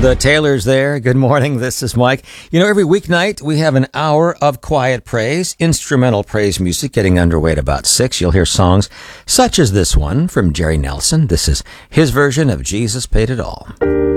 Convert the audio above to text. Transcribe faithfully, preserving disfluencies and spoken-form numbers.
The Taylors there. Good morning. This is Mike. You know, every weeknight we have an hour of quiet praise, instrumental praise music getting underway at about six. You'll hear songs such as this one from Jerry Nelson. This is his version of Jesus Paid It All.